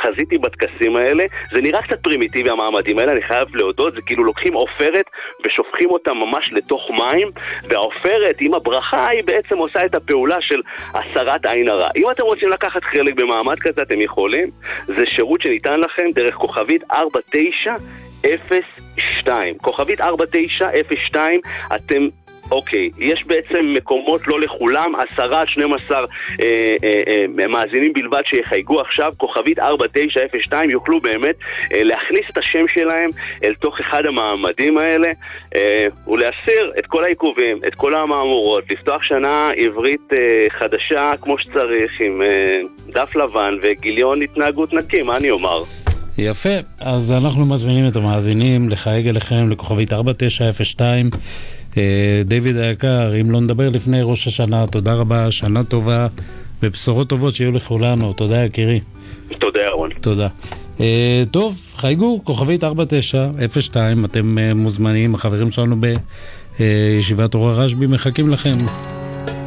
חזיתי בטקסים האלה, זה נראה קצת פרימיטיבי המעמדים האלה, אני חייב להודות, זה כאילו לוקחים עופרת ושופכים אותה ממש לתוך מים, והעופרת עם הברכה היא בעצם עושה את הפעולה של הסרת עין הרע. אם אתם רוצים לקחת חלק במעמד כזה, אתם יכולים, זה שירות שניתן לכם דרך כוכבית 4902. כוכבית 4902, אתם... אוקיי, יש בעצם מקומות לא לכולם, 10-12 מאזינים בלבד שיחייגו עכשיו, כוכבית 4902, יוכלו באמת להכניס את השם שלהם אל תוך אחד המעמדים האלה, ולהסיר את כל העיכובים, את כל המאמורות, לפתוח שנה עברית חדשה כמו שצריך, עם דף לבן וגיליון התנהגות נקי, מה אני אומר? יפה, אז אנחנו מזמינים את המאזינים לחייג אליכם לכוכבית 4902. דיוויד היקר, אם לא נדבר לפני ראש השנה, תודה רבה, שנה טובה ובשורות טובות שיהיו לכולנו. תודה יקירי. תודה ירון. תודה. טוב, חייגו, כוכבית 4902, אתם מוזמנים, החברים שלנו בישיבת אור הרשב"י מחכים לכם.